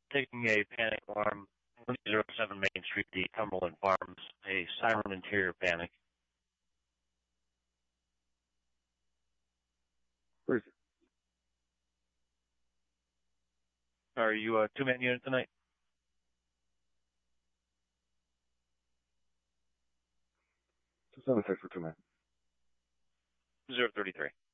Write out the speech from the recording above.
taking a panic alarm, 07 Main Street, the Cumberland Farms, a siren interior panic. Where is it? Are you a two-man unit tonight? 276 for 2 men. 033.